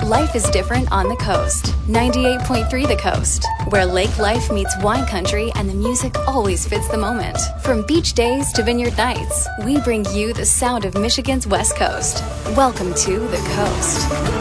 Life is different on the coast. 98.3 The Coast, where lake life meets wine country and the music always fits the moment. From beach days to vineyard nights, we bring you the sound of Michigan's West Coast. Welcome to The Coast.